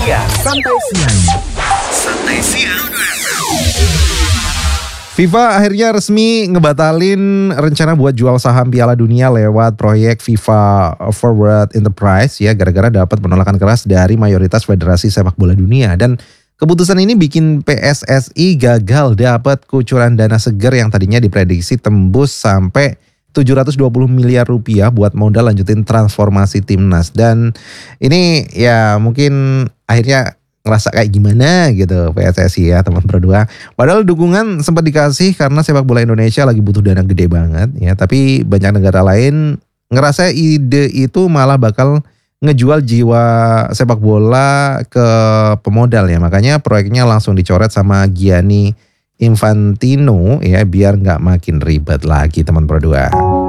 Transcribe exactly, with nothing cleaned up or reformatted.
Ya, santai siang. Santai siang. FIFA akhirnya resmi ngebatalin rencana buat jual saham Piala Dunia lewat proyek FIFA Forward Enterprise ya, gara-gara dapat penolakan keras dari mayoritas federasi sepak bola dunia. Dan keputusan ini bikin P S S I gagal dapat kucuran dana seger yang tadinya diprediksi tembus sampai tujuh ratus dua puluh miliar rupiah buat modal lanjutin transformasi timnas. Dan ini ya mungkin akhirnya ngerasa kayak gimana gitu P S S I ya teman berdua. Padahal dukungan sempat dikasih karena sepak bola Indonesia lagi butuh dana gede banget ya. Tapi banyak negara lain ngerasa ide itu malah bakal ngejual jiwa sepak bola ke pemodal ya. Makanya proyeknya langsung dicoret sama Gianni Infantino ya biar nggak makin ribet lagi teman berdua.